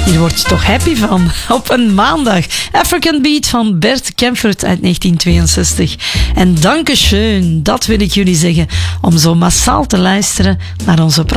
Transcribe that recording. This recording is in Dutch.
Hier word je toch happy van. Op een maandag. African Beat van Bert Kaempfert uit 1962. En dankeschön, dat wil ik jullie zeggen, om zo massaal te luisteren naar onze